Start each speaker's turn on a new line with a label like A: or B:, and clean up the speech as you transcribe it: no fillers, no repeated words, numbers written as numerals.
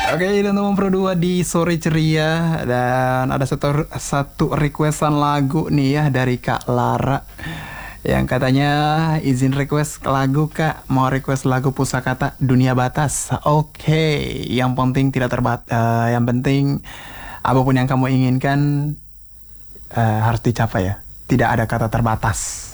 A: Oke, dan nomor Pro 2 di sore ceria dan ada satu requestan lagu nih ya dari Kak Lara yang katanya izin request lagu Kak, mau request lagu Pusakata Dunia Batas. Oke, yang penting yang penting apapun yang kamu inginkan harus dicapai ya. Tidak ada kata terbatas.